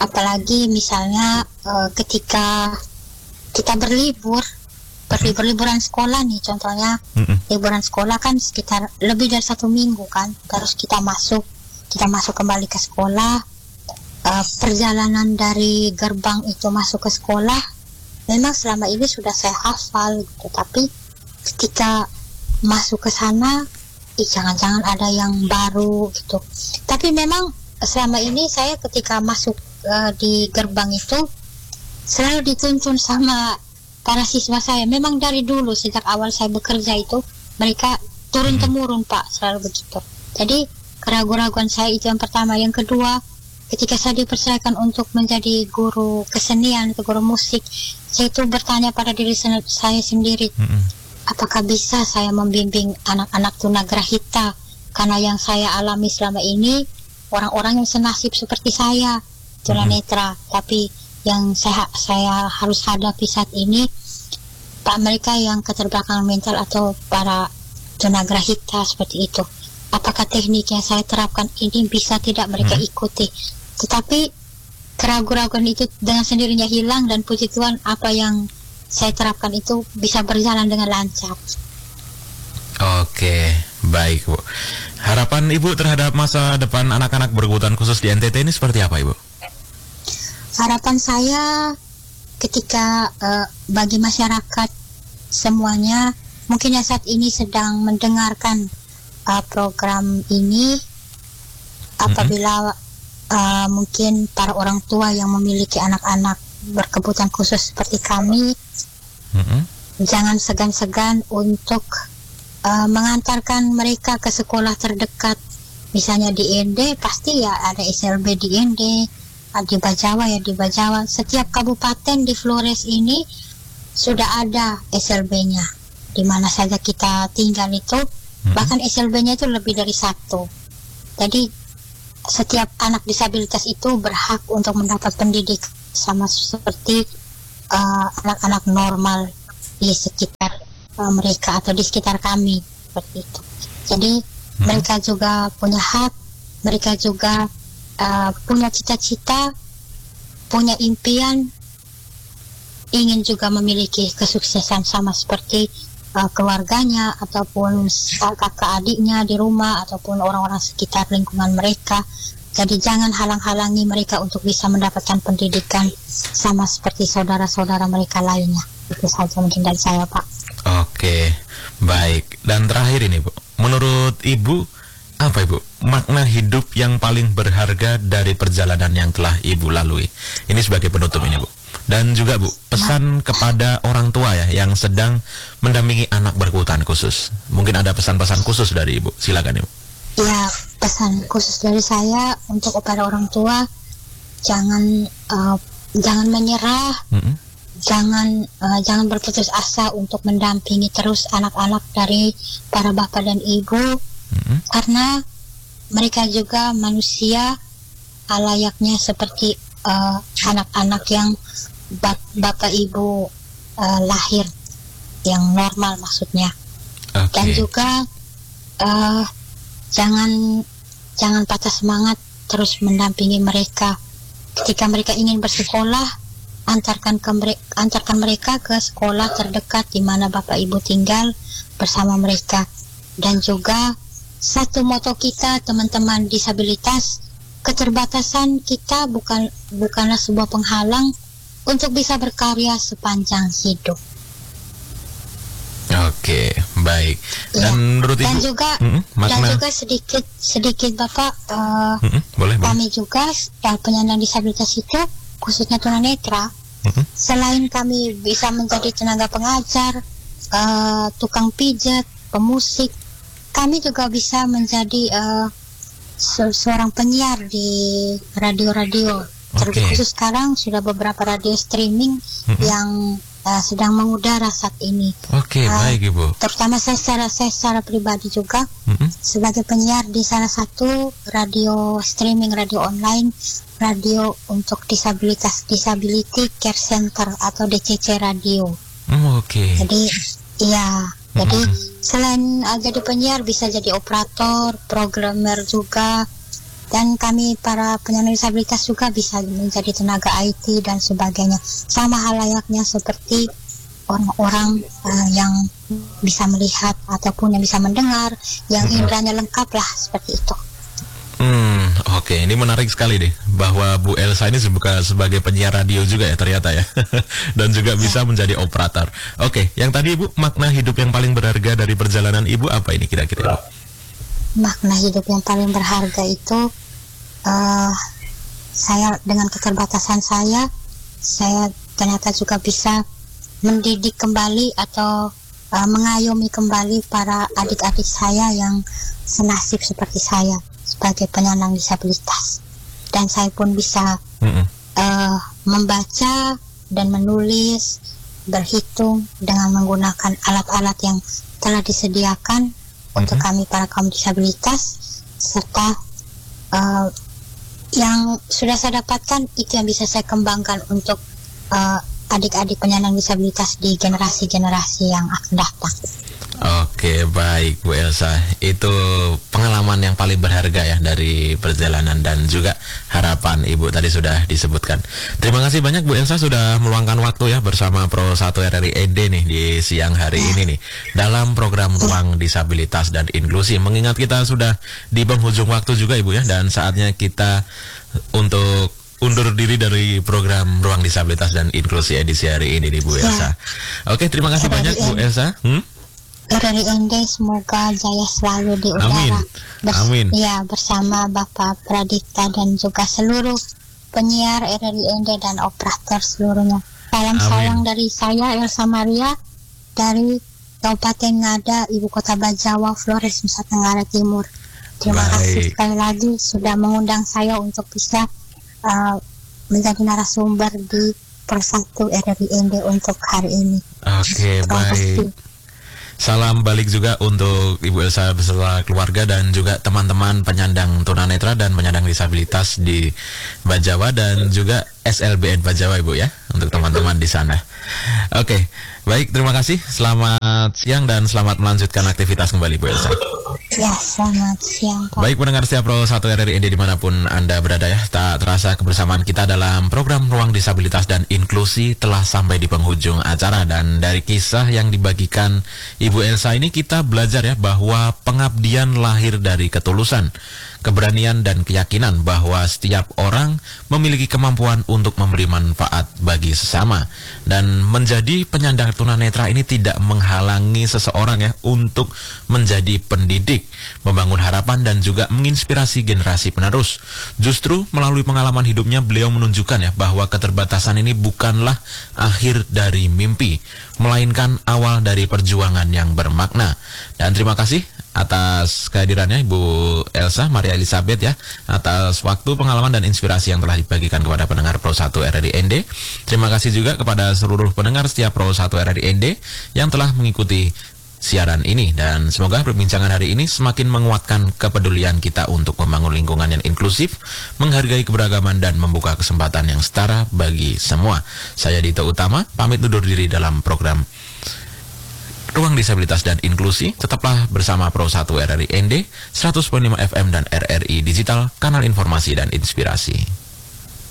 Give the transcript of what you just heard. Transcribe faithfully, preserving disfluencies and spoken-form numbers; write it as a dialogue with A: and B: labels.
A: Apalagi misalnya uh, ketika kita berlibur, berlibur liburan sekolah nih contohnya, mm-mm. liburan sekolah kan sekitar lebih dari satu minggu kan, terus kita masuk, kita masuk kembali ke sekolah, uh, perjalanan dari gerbang itu masuk ke sekolah, memang selama ini sudah saya hafal gitu, tapi ketika masuk ke sana, ih, jangan-jangan ada yang baru gitu. Tapi memang selama ini saya ketika masuk uh, di gerbang itu selalu dituntun sama para siswa saya. Memang dari dulu sejak awal saya bekerja itu mereka turun temurun Pak, selalu begitu. Jadi keraguan-keraguan saya itu yang pertama. Yang kedua, ketika saya dipercayakan untuk menjadi guru kesenian atau guru musik, saya itu bertanya pada diri saya sendiri, apakah bisa saya membimbing anak-anak tunagrahita? Karena yang saya alami selama ini orang-orang yang senasib seperti saya, tunanetra, mm-hmm. tapi yang saya saya harus hadapi saat ini Pak, mereka yang keterbelakangan mental atau para tunagrahita seperti itu. Apakah teknik yang saya terapkan ini bisa tidak mereka mm-hmm. ikuti? Tetapi keraguan-keraguan itu dengan sendirinya hilang, dan puji Tuhan apa yang saya terapkan itu bisa berjalan dengan lancar.
B: Oke, baik Bu. Harapan Ibu terhadap masa depan anak-anak berkebutuhan khusus di N T T ini seperti apa Ibu?
A: Harapan saya ketika uh, bagi masyarakat semuanya mungkin yang saat ini sedang mendengarkan uh, program ini, apabila uh, mungkin para orang tua yang memiliki anak-anak berkebutuhan khusus seperti kami, mm-hmm. jangan segan-segan untuk uh, mengantarkan mereka ke sekolah terdekat. Misalnya di N D pasti ya ada S L B di N D, di Bajawa ya di Bajawa. Setiap kabupaten di Flores ini sudah ada S L B-nya. Di mana saja kita tinggal itu, hmm. bahkan S L B-nya itu lebih dari satu. Jadi setiap anak disabilitas itu berhak untuk mendapat pendidikan sama seperti uh, anak-anak normal di sekitar uh, mereka atau di sekitar kami, seperti itu. Jadi hmm. mereka juga punya hak, mereka juga Uh, punya cita-cita, punya impian, ingin juga memiliki kesuksesan sama seperti uh, keluarganya ataupun uh, kakak adiknya di rumah ataupun orang-orang sekitar lingkungan mereka. Jadi jangan halang-halangi mereka untuk bisa mendapatkan pendidikan sama seperti saudara-saudara mereka lainnya. Itu saja mungkin dari saya Pak.
B: Oke, baik. Dan terakhir ini Bu, menurut Ibu apa Ibu makna hidup yang paling berharga dari perjalanan yang telah Ibu lalui? Ini sebagai penutup ini Bu. Dan juga Bu, pesan kepada orang tua ya yang sedang mendampingi anak berkebutuhan khusus. Mungkin ada pesan-pesan khusus dari Ibu. Silakan Ibu.
A: Ya, pesan khusus dari saya untuk kepada orang tua, jangan uh, jangan menyerah, mm-hmm. jangan uh, jangan berputus asa untuk mendampingi terus anak-anak dari para bapak dan ibu. Mm-hmm. Karena mereka juga manusia layaknya seperti uh, anak-anak yang bap- bapak ibu uh, lahir yang normal maksudnya. Okay. Dan juga uh, jangan jangan patah semangat, terus mendampingi mereka ketika mereka ingin bersekolah. Antarkan ke mere- antarkan mereka ke sekolah terdekat di mana bapak ibu tinggal bersama mereka. Dan juga satu moto kita teman-teman disabilitas, keterbatasan kita bukan bukanlah sebuah penghalang untuk bisa berkarya sepanjang hidup.
B: Oke, baik. Dan
A: ya.
B: menurut
A: dan
B: Ibu,
A: juga
B: mm-hmm,
A: dan juga sedikit sedikit Bapak, uh,
B: mm-hmm, boleh,
A: kami
B: boleh.
A: juga ya, penyandang disabilitas itu khususnya tunanetra. Mm-hmm. Selain kami bisa menjadi tenaga pengajar, uh, tukang pijat, pemusik, kami juga bisa menjadi uh, se- seorang penyiar di radio-radio.
B: Okay.
A: Terkhusus sekarang sudah beberapa radio streaming mm-hmm. yang uh, sedang mengudara saat ini.
B: Oke, okay, uh, baik Ibu.
A: Terutama saya secara saya secara pribadi juga mm-hmm. sebagai penyiar di salah satu radio streaming, radio online, radio untuk disabilitas, Disability Care Center atau D C C Radio.
B: Mm, Oke. Okay.
A: Jadi, iya. Jadi mm-hmm. selain uh, jadi penyiar bisa jadi operator, programmer juga, Dan kami para penyandang disabilitas juga bisa menjadi tenaga I T dan sebagainya. Sama hal layaknya seperti orang-orang uh, yang bisa melihat ataupun yang bisa mendengar, yang inderanya lengkap lah, seperti itu.
B: Hmm, oke, okay. Ini menarik sekali deh, bahwa Bu Elsa ini juga sebagai penyiar radio juga ya ternyata ya, dan juga bisa menjadi operator. Oke, okay. Yang tadi Ibu, makna hidup yang paling berharga dari perjalanan Ibu apa ini kira-kira?
A: Makna hidup yang paling berharga itu, uh, saya dengan keterbatasan saya, saya ternyata juga bisa mendidik kembali atau uh, mengayomi kembali para adik-adik saya yang senasib seperti saya sebagai penyandang disabilitas, dan saya pun bisa mm-hmm. uh, membaca dan menulis, berhitung dengan menggunakan alat-alat yang telah disediakan mm-hmm. untuk kami para kaum disabilitas, serta uh, yang sudah saya dapatkan itu yang bisa saya kembangkan untuk uh, adik-adik penyandang disabilitas di generasi-generasi yang akan datang.
B: Oke, baik Bu Elsa. Itu pengalaman yang paling berharga ya dari perjalanan dan juga harapan Ibu tadi sudah disebutkan. Terima kasih banyak Bu Elsa sudah meluangkan waktu ya bersama Pro satu R R I N D nih di siang hari ini nih dalam program Ruang Disabilitas dan Inklusi. Mengingat kita sudah di penghujung waktu juga Ibu ya, dan saatnya kita untuk undur diri dari program Ruang Disabilitas dan Inklusi edisi hari ini nih Bu Elsa. Oke, terima kasih banyak Bu Elsa. Hmm?
A: R R I N D semoga jaya selalu di udara.
B: Amin.
A: Bers-
B: Amin.
A: Ya, bersama Bapak Pradipta dan juga seluruh penyiar R R I N D dan operator seluruhnya. Salam
B: Amin.
A: sayang dari saya Elsa Maria dari Kabupaten Ngada, Ibu Kota Bajawa, Flores, Nusa Tenggara Timur. Terima
B: Baik.
A: kasih sekali lagi sudah mengundang saya untuk bisa uh, menjadi narasumber di Pro satu R R I N D untuk hari ini.
B: Oke, baik. Salam balik juga untuk Ibu Elsa beserta keluarga dan juga teman-teman penyandang tunanetra dan penyandang disabilitas di Bajawa dan juga S L B N Bajawa Ibu ya, untuk teman-teman di sana. Oke, baik, terima kasih. Selamat siang dan selamat melanjutkan aktivitas kembali Bu Elsa.
A: Ya, selamat siang Pak.
B: Baik, pendengar setia Pro satu R R I N D dimanapun Anda berada ya, tak terasa kebersamaan kita dalam program Ruang Disabilitas dan Inklusi telah sampai di penghujung acara. Dan dari kisah yang dibagikan Ibu Elsa ini kita belajar ya bahwa pengabdian lahir dari ketulusan, keberanian dan keyakinan bahwa setiap orang memiliki kemampuan untuk memberi manfaat bagi sesama. Dan menjadi penyandang tunanetra ini tidak menghalangi seseorang ya untuk menjadi pendidik, membangun harapan dan juga menginspirasi generasi penerus. Justru melalui pengalaman hidupnya beliau menunjukkan ya bahwa keterbatasan ini bukanlah akhir dari mimpi, melainkan awal dari perjuangan yang bermakna. Dan terima kasih atas kehadirannya Ibu Elsa Maria Elizabeth ya, atas waktu, pengalaman dan inspirasi yang telah dibagikan kepada pendengar Pro satu R R I N D. Terima kasih juga kepada seluruh pendengar setia Pro satu R R I N D yang telah mengikuti siaran ini, dan semoga perbincangan hari ini semakin menguatkan kepedulian kita untuk membangun lingkungan yang inklusif, menghargai keberagaman dan membuka kesempatan yang setara bagi semua. Saya Dito Utama pamit undur diri dalam program Ruang Disabilitas dan Inklusi. Tetaplah bersama Pro satu R R I N D, seratus koma lima F M dan R R I Digital, kanal informasi dan inspirasi.